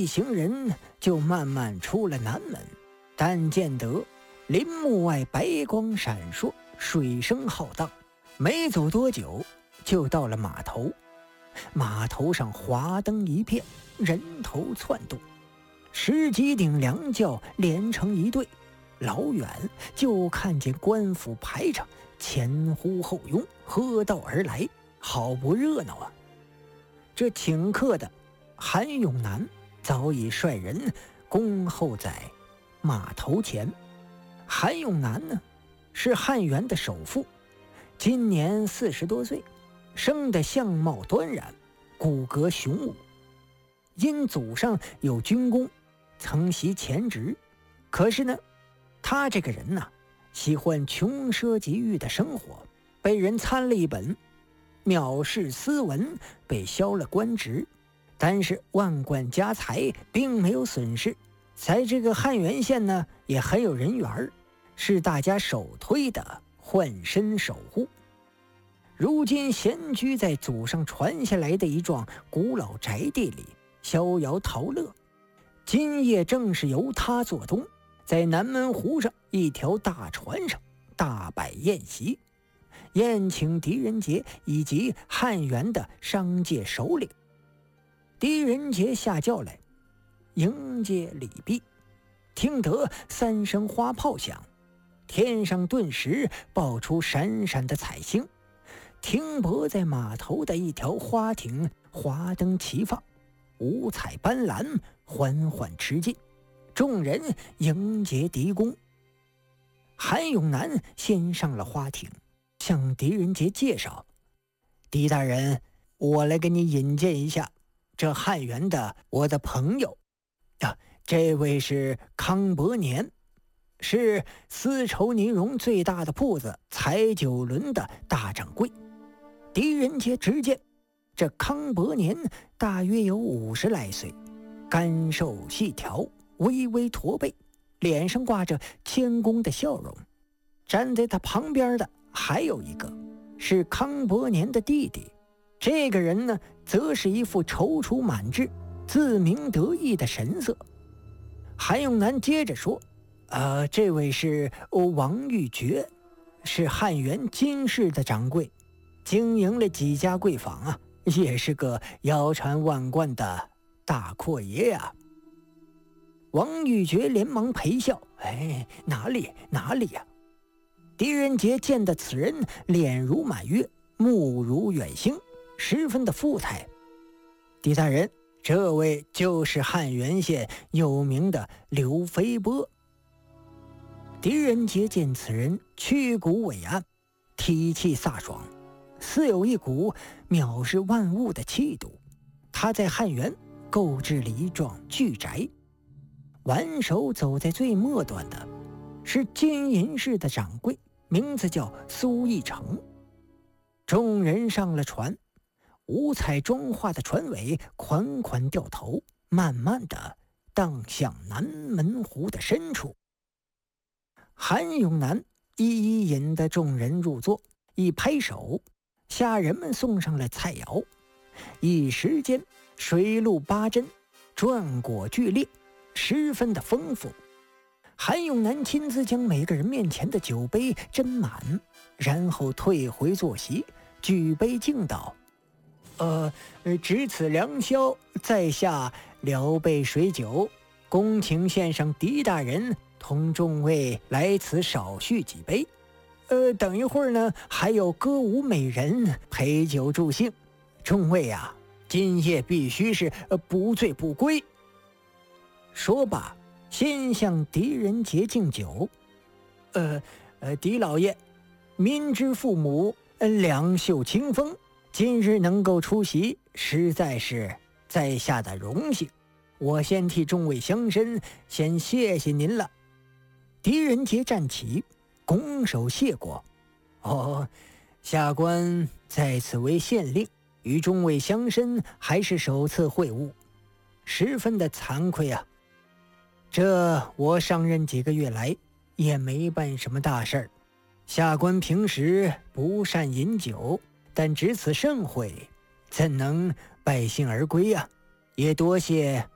一行人就慢慢出了南门，但见得林木外白光闪烁，水声浩荡。没走多久，就到了码头。码头上华灯一片，人头窜动，十几顶凉轿连成一队，老远就看见官府排场前呼后拥，喝道而来，好不热闹啊！这请客的韩永南早已率人恭候在码头前。韩永南呢，是汉元的首富，今年40多岁，生得相貌端然，骨骼雄武。因祖上有军功，曾袭前职。可是呢，他这个人呢，喜欢穷奢极欲的生活，被人参了一本，藐视斯文，被削了官职。但是万贯家财并没有损失，在这个汉源县呢，也很有人缘，是大家首推的换身守护。如今闲居在祖上传下来的一幢古老宅地里，逍遥陶乐。今夜正是由他做东，在南门湖上一条大船上大摆宴席，宴请狄仁杰以及汉源的商界首领。狄仁杰下轿来迎接礼毕，听得3声花炮响，天上顿时爆出闪闪的彩星，停泊在码头的一条花艇华灯齐放，五彩斑斓，缓缓驰进，众人迎接狄公。韩永南先上了花艇，向狄仁杰介绍：狄大人，我来给你引荐一下这汉源的我的朋友这位是康伯年，是丝绸呢绒最大的铺子彩九轮的大掌柜。狄仁杰只见这康伯年大约有50来岁，干瘦细条，微微驼背，脸上挂着谦恭的笑容。站在他旁边的还有一个是康伯年的弟弟，这个人呢，则是一副踌躇满志、自鸣得意的神色。韩永南接着说：这位是王玉珏，是汉源金氏的掌柜，经营了几家贵坊啊，也是个腰缠万贯的大阔爷呀。王玉珏连忙陪笑：哪里呀。狄仁杰见得此人脸如满月，目如远星，十分的富态。狄大人，这位就是汉源县有名的刘飞波。狄仁杰见此人屈骨伟岸，体气飒爽，似有一股藐视万物的气度。他在汉源购置了一幢巨宅，挽手走在最末端的是金银市的掌柜，名字叫苏义成。众人上了船，五彩妆化的船尾款款掉头，慢慢的荡向南门湖的深处。韩永南一一引得众人入座，一拍手，下人们送上了菜肴。一时间水陆八珍，馔果俱列，十分的丰富。韩永南亲自将每个人面前的酒杯斟满，然后退回坐席，举杯敬道：值此良宵，在下聊备水酒，恭请献上狄大人同众位来此少叙几杯。等一会儿呢，还有歌舞美人陪酒助兴，众位啊，今夜必须是不醉不归。说罢，先向狄仁杰敬酒。狄老爷，民之父母，两袖清风，今日能够出席，实在是在下的荣幸。我先替众位乡绅先谢谢您了。狄仁杰站起，拱手谢过。下官在此为县令，与众位乡绅还是首次会晤，十分的惭愧啊。这我上任几个月来也没办什么大事儿，下官平时不善饮酒，但值此盛会，怎能败兴而归啊？也多谢